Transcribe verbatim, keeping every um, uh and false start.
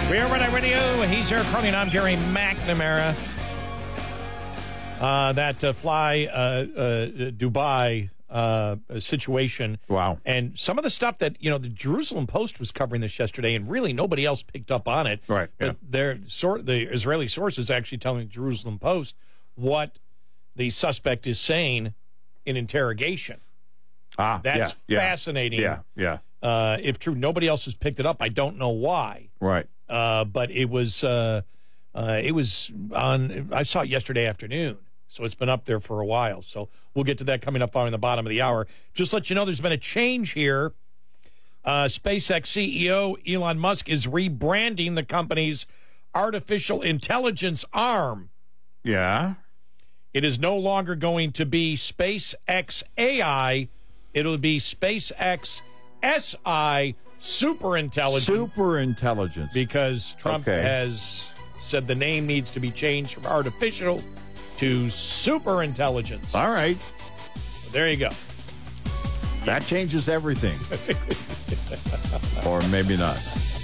We're Red Radio. He's Eric Carly, and I'm Gary McNamara. Uh, that uh, fly uh, uh, Dubai uh, situation. Wow. And some of the stuff that, you know, the Jerusalem Post was covering this yesterday, and really nobody else picked up on it. Right. But Yeah. their, sor- the Israeli sources actually telling the Jerusalem Post what the suspect is saying in interrogation. Ah, That's yeah, fascinating. Yeah, yeah. Uh, if true, nobody else has picked it up. I don't know why. Right. Uh, but it was uh, uh, it was on. I saw it yesterday afternoon, so it's been up there for a while. So we'll get to that coming up on the bottom of the hour. Just let you know, there's been a change here. Uh, SpaceX C E O Elon Musk is rebranding the company's artificial intelligence arm. Yeah. It is no longer going to be SpaceX A I. It'll be SpaceX S I, super intelligence. Super intelligence. Because Trump Okay. has said the name needs to be changed from artificial to super intelligence. All right. There you go. That changes everything. Or maybe not.